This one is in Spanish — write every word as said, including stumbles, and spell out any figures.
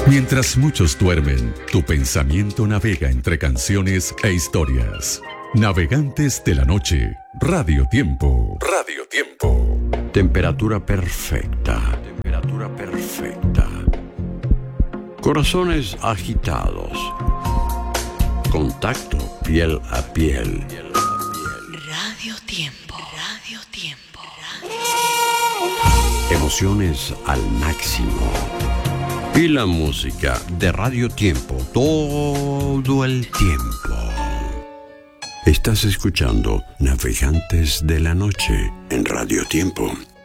Mientras muchos duermen, tu pensamiento navega entre canciones e historias. Navegantes de la noche, Radio Tiempo. Radio Tiempo. Temperatura perfecta. Temperatura perfecta. Corazones agitados. Contacto piel a piel. Radio Tiempo. Radio Tiempo. Emociones al máximo. Y la música de Radio Tiempo todo el tiempo. Estás escuchando Navegantes de la Noche en Radio Tiempo.